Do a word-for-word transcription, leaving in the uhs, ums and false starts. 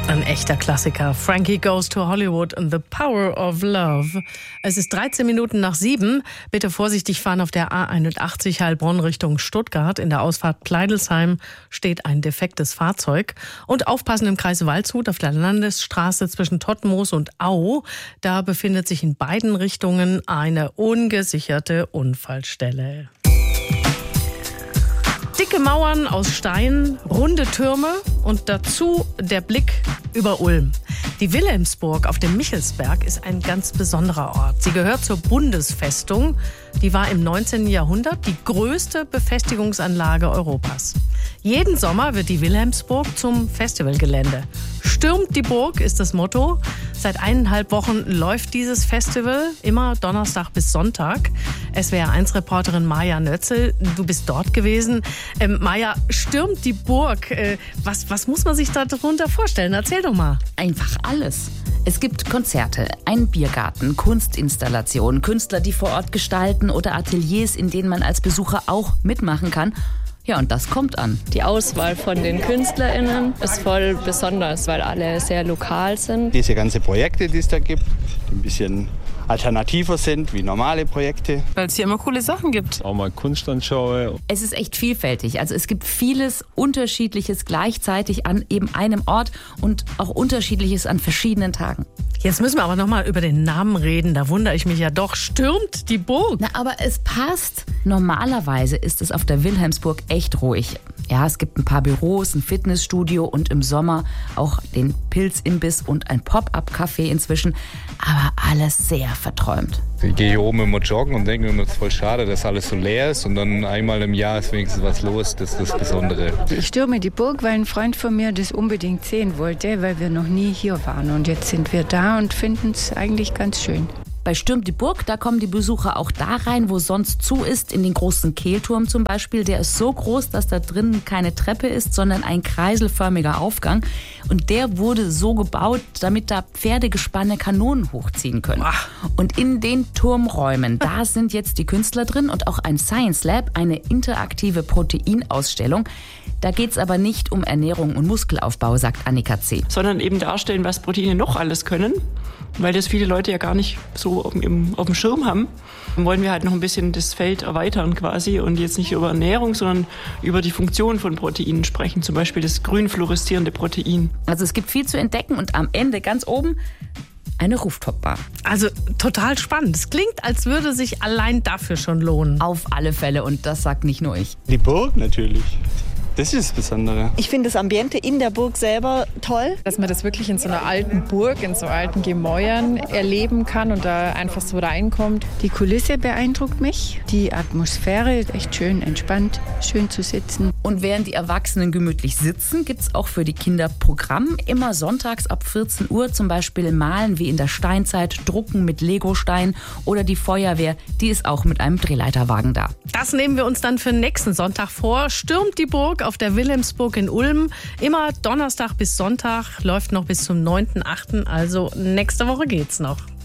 Ein echter Klassiker. Frankie Goes to Hollywood and the Power of Love. Es ist dreizehn Minuten nach sieben. Bitte vorsichtig fahren auf der A einundachtzig Heilbronn Richtung Stuttgart. In der Ausfahrt Pleidelsheim steht ein defektes Fahrzeug. Und aufpassen im Kreis Waldshut auf der Landesstraße zwischen Todtmoos und Au. Da befindet sich in beiden Richtungen eine ungesicherte Unfallstelle. Dicke Mauern aus Stein, runde Türme und dazu der Blick über Ulm. Die Wilhelmsburg auf dem Michelsberg ist ein ganz besonderer Ort. Sie gehört zur Bundesfestung. Die war im neunzehnten Jahrhundert die größte Befestigungsanlage Europas. Jeden Sommer wird die Wilhelmsburg zum Festivalgelände. Stürmt die Burg ist das Motto. Seit eineinhalb Wochen läuft dieses Festival, immer Donnerstag bis Sonntag. S W R eins Reporterin Maja Nötzel, du bist dort gewesen. Ähm, Maja, stürmt die Burg. Äh, was, was muss man sich darunter vorstellen? Erzähl doch mal. Einfach alles. Es gibt Konzerte, einen Biergarten, Kunstinstallationen, Künstler, die vor Ort gestalten oder Ateliers, in denen man als Besucher auch mitmachen kann. Ja, und das kommt an. Die Auswahl von den KünstlerInnen ist voll besonders, weil alle sehr lokal sind. Diese ganzen Projekte, die es da gibt, die ein bisschen alternativer sind wie normale Projekte. Weil es hier immer coole Sachen gibt. Auch mal Kunst anschaue. Es ist echt vielfältig. Also es gibt vieles Unterschiedliches gleichzeitig an eben einem Ort und auch Unterschiedliches an verschiedenen Tagen. Jetzt müssen wir aber noch mal über den Namen reden. Da wundere ich mich ja doch. Stürmt die Burg? Na, aber es passt. Normalerweise ist es auf der Wilhelmsburg echt ruhig. Ja, es gibt ein paar Büros, ein Fitnessstudio und im Sommer auch den Pilzimbiss und ein Pop-up-Café inzwischen. Aber alles sehr verträumt. Ich gehe hier oben immer joggen und denke mir, es ist voll schade, dass alles so leer ist. Und dann einmal im Jahr ist wenigstens was los. Das ist das Besondere. Ich stürme die Burg, weil ein Freund von mir das unbedingt sehen wollte, weil wir noch nie hier waren. Und jetzt sind wir da und finden es eigentlich ganz schön. Bei Stürmt die Burg, da kommen die Besucher auch da rein, wo sonst zu ist, in den großen Kehlturm zum Beispiel. Der ist so groß, dass da drinnen keine Treppe ist, sondern ein kreiselförmiger Aufgang. Und der wurde so gebaut, damit da Pferdegespanne Kanonen hochziehen können. Ach. Und in den Turmräumen, da sind jetzt die Künstler drin und auch ein Science Lab, eine interaktive Proteinausstellung. Da geht's aber nicht um Ernährung und Muskelaufbau, sagt Annika C. Sondern eben darstellen, was Proteine noch alles können. Weil das viele Leute ja gar nicht so auf dem, auf dem Schirm haben. Dann wollen wir halt noch ein bisschen das Feld erweitern quasi und jetzt nicht über Ernährung, sondern über die Funktion von Proteinen sprechen. Zum Beispiel das grün fluoreszierende Protein. Also es gibt viel zu entdecken und am Ende ganz oben eine Rooftop-Bar. Also total spannend. Es klingt, als würde sich allein dafür schon lohnen. Auf alle Fälle und das sagt nicht nur ich. Die Burg natürlich. Das ist das Besondere. Ich finde das Ambiente in der Burg selber toll. Dass man das wirklich in so einer alten Burg, in so alten Gemäuern erleben kann und da einfach so reinkommt. Die Kulisse beeindruckt mich. Die Atmosphäre ist echt schön, entspannt, schön zu sitzen. Und während die Erwachsenen gemütlich sitzen, gibt es auch für die Kinder Programm. Immer sonntags ab vierzehn Uhr zum Beispiel Malen wie in der Steinzeit, Drucken mit Legostein oder die Feuerwehr, die ist auch mit einem Drehleiterwagen da. Das nehmen wir uns dann für nächsten Sonntag vor. Stürmt die Burg auf der Wilhelmsburg in Ulm. Immer Donnerstag bis Sonntag, läuft noch bis zum neunten achten Also nächste Woche geht's noch.